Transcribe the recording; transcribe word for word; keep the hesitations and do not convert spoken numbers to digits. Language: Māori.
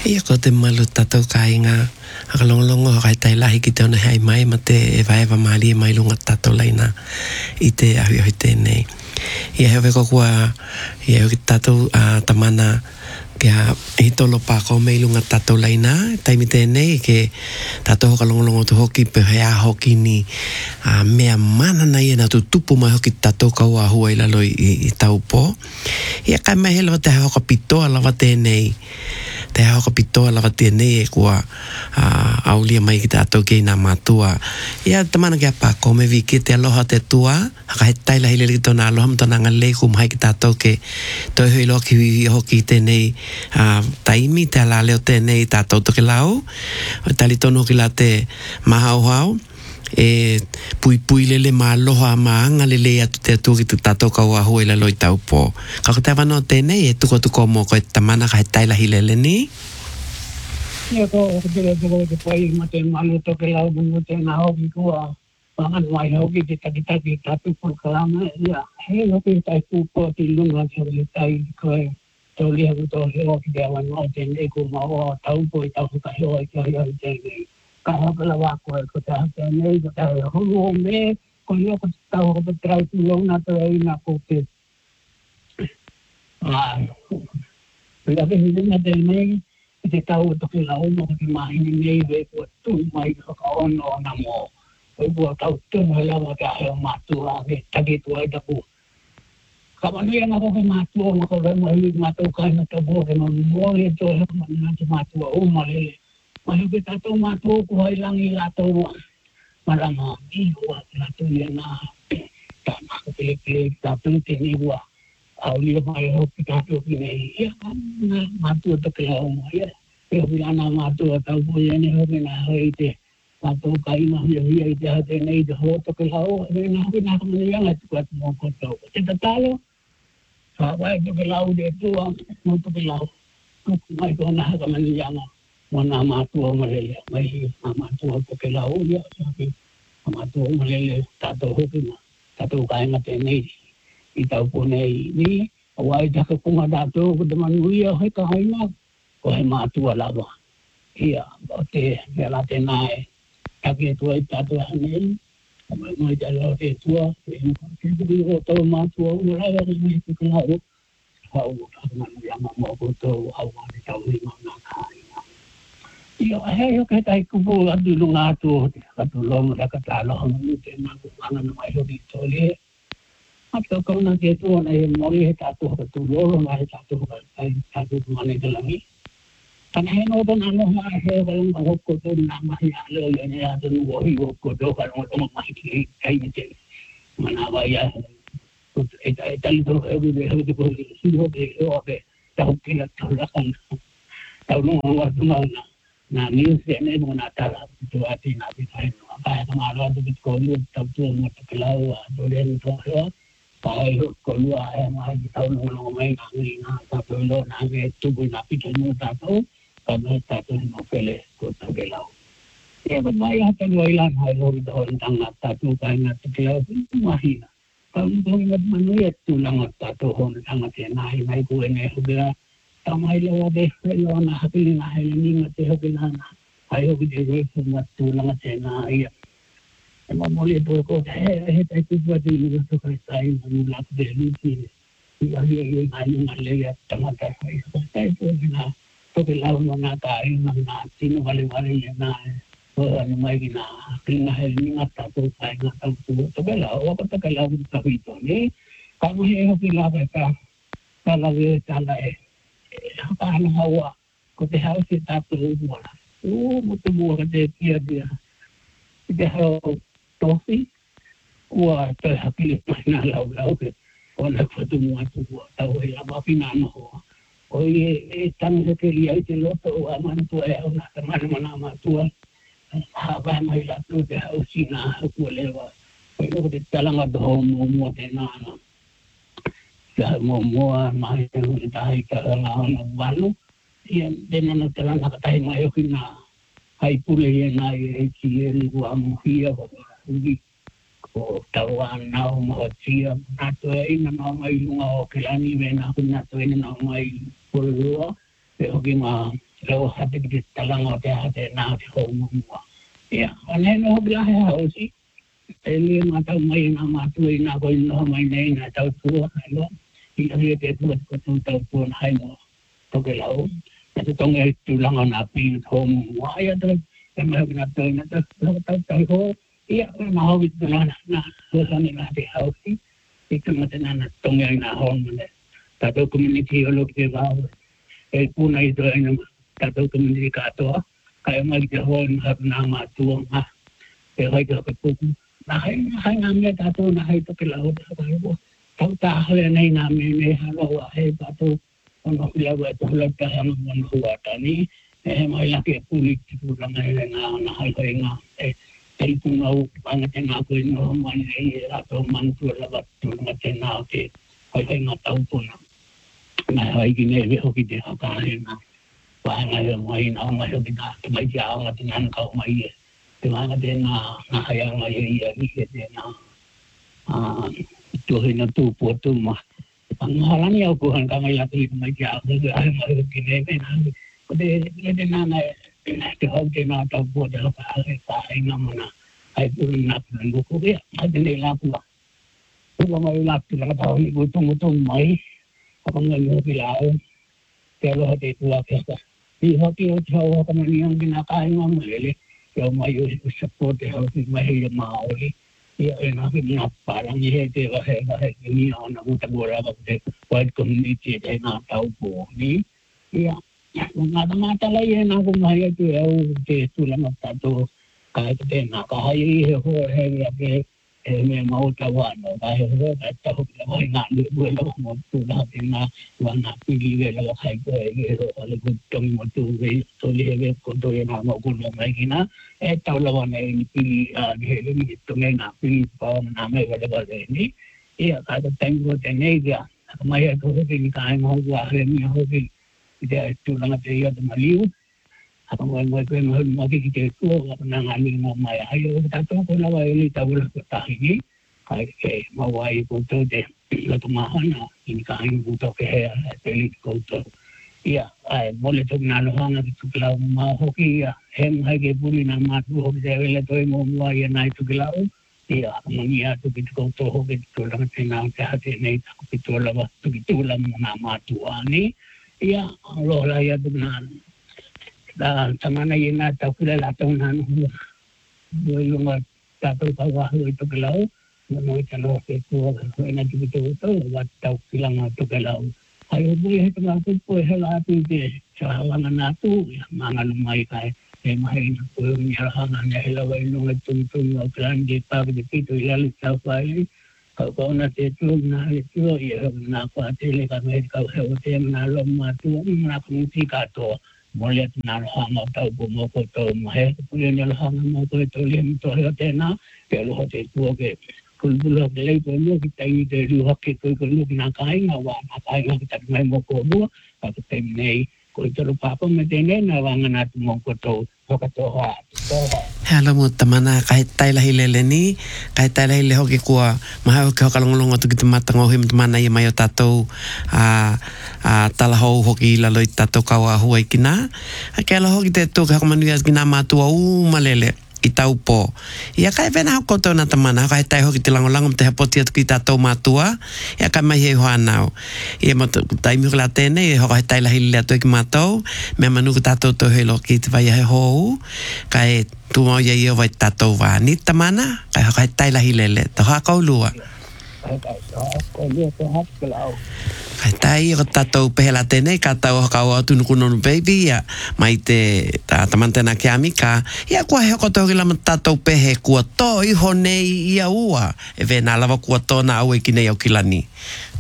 Ia ko te malu tatou kāinga. Akalongolongo kai tai lahi ki te ona hei mai ma te e vai eva maali e mai lunga tatou laina i te ahi ahi tēnei. Ia hewe ko kua ia ki tatou uh, tamana kia hitolo pāko mei lunga tatou laina taimi tēnei ke tatou hokalongolongo tu hoki pe hea hoki ni uh, mea mana na ia na tu tupu mai hoki tatou kaua hua i lalo i, i tau po. Ia kai mai he lawa te hauka pitoa lawa tēnei te hauka pitoa lawa tēnei e kua uh, aulia mai ki tātou kei nā mātua. Ia tamana kia pāko me vi ki te aloha te tua haka he taila hile li tona aloha mtona ngalei kum hai ki tātou ke toi hui loki hui hoki tēnei uh, taimi te ala leo tēnei tātou toke lau o tali tono ki la te mahau hau e pui pui lele ma aloha maanga lele atu te atu ki tu tātou kaua hua ila loi tau po. Kako te wano tēnei e tuko tuko mo koe tamana ka he taila hilele ni? Ia ko o te tuko te pai ma te malu toke lau mo te nga hoki kua pangan mai hoki te takitaki tatu por kalama ia he hoki tai kupo ti lunga te hoki tai koe tau liha kuto he hoki te awan mo tēnei ko ma o tau po i tau huka he hoki te hoki tēnei. Ka hapela wako e ko te hake nei, ko te hulu o me, ko ia ko te tau ko te trai tu lona te reina ko te pila ke hidina te nei, i te tau o toke lau mo ko te mahini nei ve ko tu mai ko ka ono o na mo. Ko i tau tunu he lawa ke ahe o mātua ke taki tua i tapu. Ka manuia na ko ke mātua ma ko remo hili mātua kai na tabu ke ma mori e to he ko manuia te mātua o malele. Mahi ke tātou mātua ko hai langi lātou marama i hua lātou ia nā tā maka pele pele tātou te ni hua au lia mai hoki tātou ki nei ia nā mātua toke lau mo ia e hoki ana mātua tau po ia ne hoki nā hoi te tātou kai mahi hia i te hate nei te hoa toke lau e nā hoki nā kamani ianga tuku atu mō kotau te tatalo wha wai toke lau te tua mō toke lau mai ko nā kamani ianga wana mātua malele, mai hi mātua toke lau ia, mātua malele tātou hoki ma, tātou kāinga tēnei, i tau ponei ni, awai taka kunga tātou ko te manuia hoi ka hainga, ko he mātua lawa. Ia, o te mea te nae, taki e tua i tātou hanei, o mai mai te alau te tua, e ke tui o tau mātua ua lawa ki mai toke lau, hau taka manuia ma mō kotou, hau ane tau hima nā kāinga. Ia he ho ke tai kupu atu lunga atu atu long da kata lo mu te na ku ana na mai ho di tole ato ko na ke tu na e mori he tatu ho tu lo ma he tatu ho tai tatu mane de langi tan he no don ano ha he ba long ho ko to na ma ya le le ne ya tu ho hi ho ko to ka no ma ma ki kai ni te mana ba ya e tai tai to e bi ho de ko si ho de ho de ta ho ki la to la kan ta no wa tu na na news ene mo na tala to ati na bi tai no ka ta ma ro de ko ni ta tu mo to klau do le to ho pa ho ko lu a e ma ji ta no no mai na ni na ta to lo na ge tu bu na pi ke no ta to ka no ta to no pele ko to klau e ba mai ha ta no ila na lo do tang na ta tu ka na to klau ma hi na ka mo ni ma no ye tu la ma ta to ho na ta te na hi mai ko ene ho ga tamai lo de lo na hapili na hele ni ngate hoki na na ai hoki de re fu na tu na ngate na ia e ma mole po ko he he tai tu ba de ni to kai sai na la de ni ti ia ia ia ai na le ya tamata sai tai po na to ke la no na ta ai na na ti no vale vale na o ni mai na ki na hele ni ngata to sai na ta tu to ke la o pa ta ke la ta pi to ni ka mo he hoki la ba ta ta la ve ta la e hapana hawa ko te hau se tātu umola. O mo te mua ka te pia dia. I te hau tofi, ua te hapili mai nā lau lau ke ona kua tu mua tu ua tau e la mapi nā noho. O i e tangi se te lia i te loto o a manu tua e au nā te mana mana matua. Hawa mai la tu te hau si nā hau kua lewa. O i o te talanga doho mua mua te nāna. Ka mo mo mai te hu tai ka la na wanu ia de na te la ka tai mai o kina ai pule ia na e ki e ru a mo hia ko ri ko tawa na mo tia na to e na na mai lunga o ke la ni ve na ku na to e na mai pule ro e o ki ma lo hate ki talanga te hate na te ho mua ia ane no bla ha osi ele mata mai na matu ina ko no mai nei na tau tu no i ri te tu ko tu tau tu hai no to ke lau na te tonge tu langa na pi ho mua ia te te mai na te na te tau tau ho ia na ho bit na na ho sa ni na te hausi i te mata na tonge na ho ne ta to community lo ke va e puna i to ina ta to community ka to ka mai te ho na na matu ma e hai ka ko na hai hai na me ta to na hai to ke lau ta ba bo ta ta hale nei na me me ha lo wa hai ta to ono la wa to la ta ha mon huwa ta ni e mai la ke puli tu la mai na na hai ko nga e te tu no anga te nga ko no mai nei ra to man tu la ba tu ma te na ke hai hai nga ta u na na hai ki ne ve ho ki te ha ka na wa nga mai na mai ho ki na mai ja nga te nan ka mai te mana te na na haya mai ia ni ke te na ah tu hina tu po tu ma panghalani au ko han ka mai la tu mai ja ko ai mai ki ne me na ko de le na na te ho te na ta po de ka ai ka ai na mana ai tu na tu ko ke ai de la pu ko mai la tu la ta ni ko tu tu mai ka ngai no ki la te lo te tu a ke ka ni ho ki o chau ka ni ang na ka ai ngam le yo mai yo support de ho mai he ma oli ia e na ki na para ni he te he he ni ona uta bora ba te white community de na tau po ni ia na na mata la ye na ko mai tu e te tu la mata to ka te na ka hai he ho he ya ke e me mau ta wa no ka he ho ka ta ho la mai na ni bu la mo tu na te na wa na pi li ve la khai ko e ho le ku tong mo tu ve to li he ko to ye na mo ku no mai ki na e tau la wa nei ni pi a ni he ni to ngai na pi pa na me wa le ba le ni ia ka ta tang ko te nei ya mai e ko ke ni ka ai mo wa he ni ho ki ide tu la te ya de maliu apa mo mo ko mo mo ki te ko na nga ni mo mai ai o ta to ko la wa ni ta bu la ta hi kai ke mo wa i ko to de la to ma hana ni ka ai bu to ke he te li ko to ia ai mo le to na lo hanga tu la ma ho ki ia hem hai ke puri na ma tu ho de le to mo mo ai na tu la ia mo ni a tu ki ko to ho ke to la te na te ha te nei ku ki to la wa tu ki to la na ma tu ani ia lo la ia tu na da tamana ina ta kula la ta una no yo yo ma ta to ka wa ho to kala no ta no ke ko na ti to to wa ta kila ma to kala ai bu he ta ko ko he la ti de cha la na tu ma nga lu mai kai e mai na ko mi ra ha na he la wa no tu tu no gran de pa de ti to ya lu ta fa ka ko na te tu na le tu ye na ko te le ka me ka he o te na lo ma tu na ko ti ka to Mulai dengan hanga tahu bomo koto mahe, kemudian yang hanga mau koto liam toh te na, kalau hote tu ke, kulbula kelai bomo kita ini dari hoki tu kalau nak kai ngawa, nak kai ngawa kita main mau kobo, kalau temnei, kalau terus apa metene nawangan atu mau koto, koto ha, koto. Hala mo tamana kahit tay lahi leleni kahit tay lahi leho ke kuwa maha ke kalong-long atu kita matang ohim tamana ia mayo tato a a talaho hoki laloi tato kawa huai kina akela hoki te to ka manuas kina matua u malele itau po ia kai vena ko to na tamana kai tai hoki tilangolang te poti atu kita to matua ia kai mai he hoanau ia mo tai mi la tene ho kai tai lahi le to ki mato me manu ka tato to he lo ki te vai he ho kai tu mau ia ia vai tato va ni tamana kai kai tai lahi lele to ha ko lua kai ko lua to ha klau kai tai ko tato pe la tene ka tau ka o tu no baby ya mai te ta tamantena ke amika ia ko he ko to la tato pe he ko to i honei ia ua e ve na lava ko to na au e ki nei au kilani